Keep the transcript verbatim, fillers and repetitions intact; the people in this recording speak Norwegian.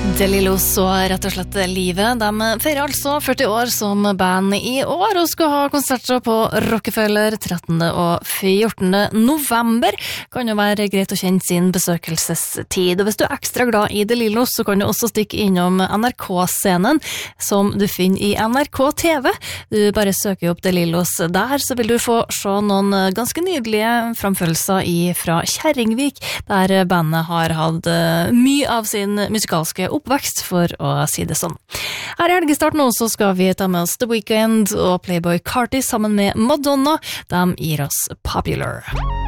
DeLillos og rett og slett livet. De feirer altså førti år som band i år og skal ha konserter på Rockefeller trettende og fjortende november. Kan jo være greit å kjenne sin besøkelsestid. Og hvis du er ekstra glad i DeLillos, så kan du også stikke innom N R K-scenen som du finner i N R K T V. Du bare søker opp DeLillos der, så vil du få se noen ganske nydelige framførelser fra Kjerringvik, der bandet har hatt mye av sin musikalske oppvekst, for å si det sånn. Her i helgestart nå så skal vi ta med oss The Weeknd og Playboy Carti sammen med Madonna. De gir oss Popular.